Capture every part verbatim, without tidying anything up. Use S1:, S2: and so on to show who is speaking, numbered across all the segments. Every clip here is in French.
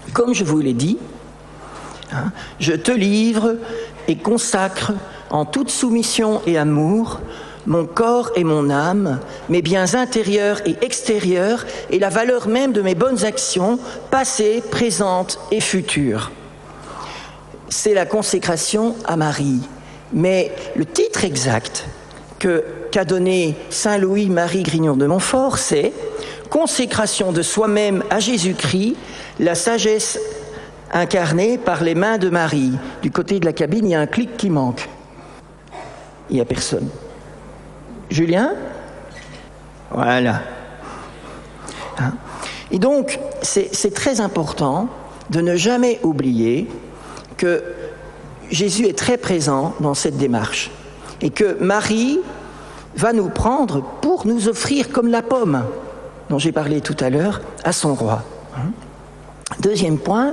S1: Comme je vous l'ai dit, hein, je te livre et consacre en toute soumission et amour mon corps et mon âme, mes biens intérieurs et extérieurs et la valeur même de mes bonnes actions, passées, présentes et futures. C'est la consécration à Marie. Mais le titre exact que, qu'a donné saint Louis-Marie Grignon de Montfort, c'est « Consécration de soi-même à Jésus-Christ, la sagesse incarnée par les mains de Marie ». Du côté de la cabine, il y a un clic qui manque. Il n'y a personne. Julien ? Voilà. Hein ? Et donc, c'est, c'est très important de ne jamais oublier que Jésus est très présent dans cette démarche et que Marie va nous prendre pour nous offrir comme la pomme dont j'ai parlé tout à l'heure à son roi. Deuxième point,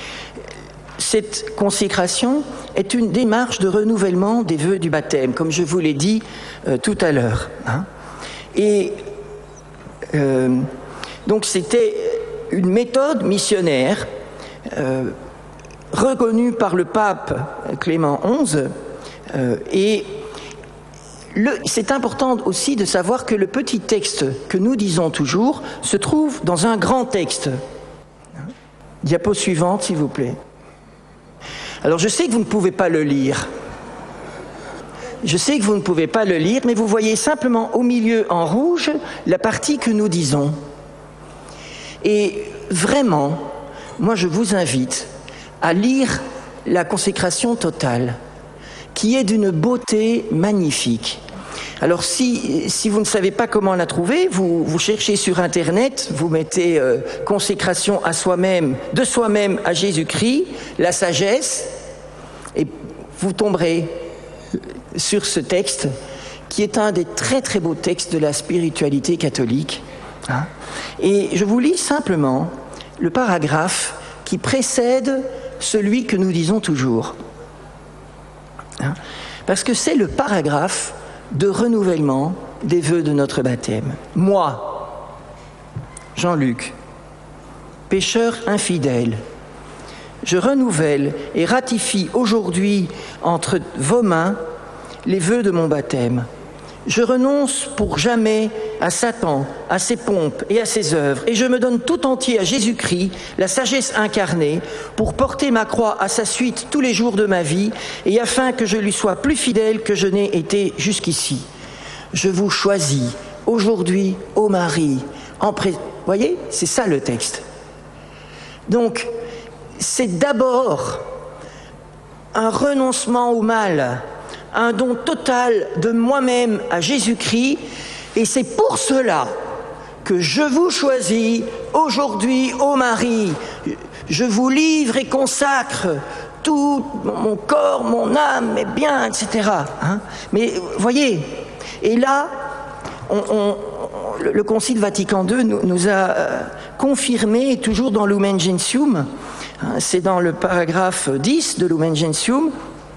S1: cette consécration est une démarche de renouvellement des vœux du baptême, comme je vous l'ai dit euh, tout à l'heure. Hein. Et euh, donc c'était une méthode missionnaire euh, reconnue par le pape Clément onze, euh, et le, c'est important aussi de savoir que le petit texte que nous disons toujours se trouve dans un grand texte. Diapo suivante, s'il vous plaît. Alors je sais que vous ne pouvez pas le lire. Je sais que vous ne pouvez pas le lire, mais vous voyez simplement au milieu en rouge la partie que nous disons. Et vraiment, moi je vous invite à lire la consécration totale, qui est d'une beauté magnifique. Alors si, si vous ne savez pas comment la trouver, vous, vous cherchez sur Internet, vous mettez euh, « consécration à soi-même, de soi-même à Jésus-Christ, la sagesse », et vous tomberez sur ce texte, qui est un des très très beaux textes de la spiritualité catholique. Hein. Et je vous lis simplement le paragraphe qui précède celui que nous disons toujours. Hein. Parce que c'est le paragraphe de renouvellement des vœux de notre baptême. Moi, Jean-Luc, pécheur infidèle, je renouvelle et ratifie aujourd'hui entre vos mains les vœux de mon baptême. Je renonce pour jamais à Satan, à ses pompes et à ses œuvres, et je me donne tout entier à Jésus-Christ, la sagesse incarnée, pour porter ma croix à sa suite tous les jours de ma vie, et afin que je lui sois plus fidèle que je n'ai été jusqu'ici. Je vous choisis aujourd'hui, ô Marie, en pré... Voyez, c'est ça le texte. Donc, c'est d'abord un renoncement au mal, un don total de moi-même à Jésus-Christ, et c'est pour cela que je vous choisis aujourd'hui, ô Marie. Je vous livre et consacre tout mon corps, mon âme, mes biens, et cetera. Hein. Mais voyez, et là, on, on, le Concile Vatican deux nous, nous a euh, confirmé, toujours dans Lumen Gentium, hein, c'est dans le paragraphe dix de Lumen Gentium,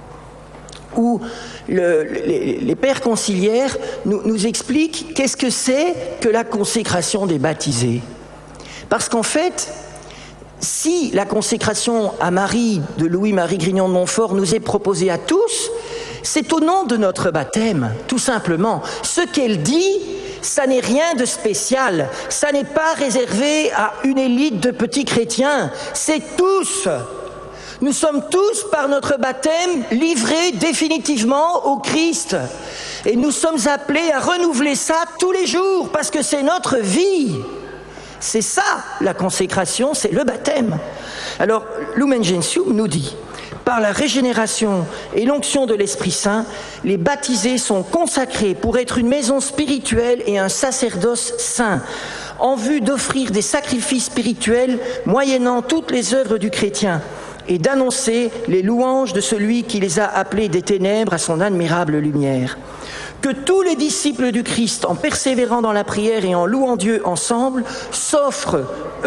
S1: où le, les, les pères conciliaires nous, nous expliquent qu'est-ce que c'est que la consécration des baptisés. Parce qu'en fait, si la consécration à Marie de Louis-Marie Grignon de Montfort nous est proposée à tous, c'est au nom de notre baptême, tout simplement. Ce qu'elle dit, ça n'est rien de spécial, ça n'est pas réservé à une élite de petits chrétiens, c'est tous. Nous sommes tous, par notre baptême, livrés définitivement au Christ. Et nous sommes appelés à renouveler ça tous les jours, parce que c'est notre vie. C'est ça, la consécration, c'est le baptême. Alors, Lumen Gentium nous dit, par la régénération et l'onction de l'Esprit Saint, les baptisés sont consacrés pour être une maison spirituelle et un sacerdoce saint, en vue d'offrir des sacrifices spirituels moyennant toutes les œuvres du chrétien, et d'annoncer les louanges de celui qui les a appelés des ténèbres à son admirable lumière. Que tous les disciples du Christ, en persévérant dans la prière et en louant Dieu ensemble, s'offrent